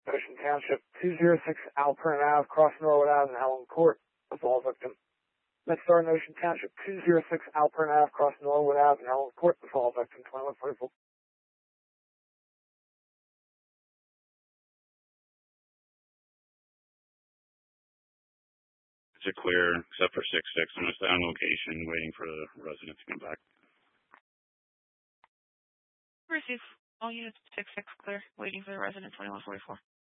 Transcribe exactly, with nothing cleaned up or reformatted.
Ocean Township, two oh six Alpern Ave, cross Norwood Ave and Allen Court. The fall victim. MedStar in Ocean Township, two oh six Alpern Ave, cross Norwood Ave and Allen Court. The fall victim, twenty-one forty-four. It's a clear, except for six six. I'm going to stay on location, waiting for the resident to come back. Receive all units six six clear, waiting for the resident twenty-one forty-four.